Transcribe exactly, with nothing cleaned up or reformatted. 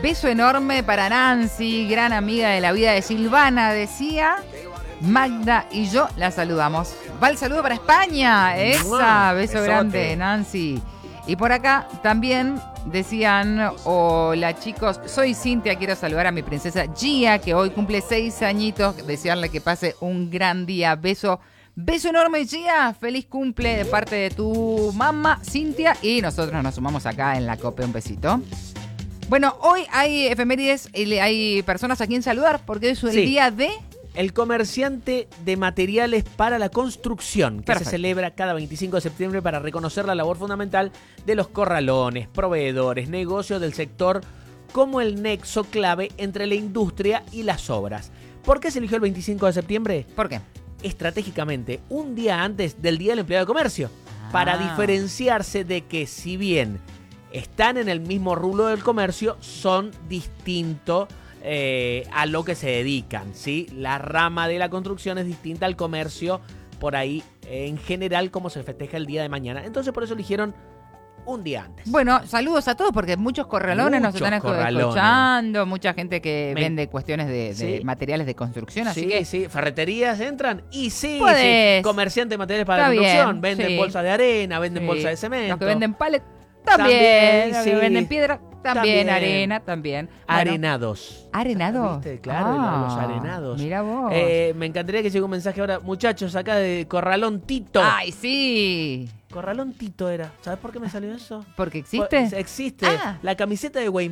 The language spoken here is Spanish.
Beso enorme para Nancy, gran amiga de la vida de Silvana, decía. Magda y yo la saludamos. Va el saludo para España. Esa, beso Besote. grande, Nancy. Y por acá también decían, hola chicos, soy Cintia, quiero saludar a mi princesa Gia, que hoy cumple seis añitos, desearle que pase un gran día. Beso, beso enorme Gia, feliz cumple de parte de tu mamá Cintia, y nosotros nos sumamos acá en la COPE, un besito. Bueno, hoy hay efemérides, y hay personas a quien saludar, porque es el Sí. día de... El comerciante de materiales para la construcción, que Perfecto. se celebra cada veinticinco de septiembre para reconocer la labor fundamental de los corralones, proveedores, negocios del sector como el nexo clave entre la industria y las obras. ¿Por qué se eligió el veinticinco de septiembre? ¿Por qué? Estratégicamente, un día antes del Día del Empleado de Comercio, para Ah. diferenciarse de que si bien están en el mismo rubro del comercio, son distintos eh, a lo que se dedican, ¿sí? La rama de la construcción es distinta al comercio, por ahí, eh, en general, como se festeja el día de mañana. Entonces, por eso eligieron un día antes. Bueno, saludos a todos, porque muchos corralones nos Muchos están escu- corralones. escuchando, mucha gente que Me- vende cuestiones de, de Sí. materiales de construcción, así Sí, que sí, ferreterías entran y sí, Podés. sí, comerciantes de materiales para Está la construcción, bien, venden sí. bolsas de arena, venden sí, bolsas de cemento. los que venden pallet también, También, los sí. que venden piedra también, También. arena también. Bueno, Arenados. ¿arenados? ¿Viste? Claro, Ah, los arenados. Mira vos. Eh, me encantaría que llegue un mensaje ahora. Muchachos, acá de Corralón Tito. Ay, sí. Corralón Tito era. ¿Sabes por qué me salió eso? ¿Porque existe? Existe. Ah. La camiseta de Wayne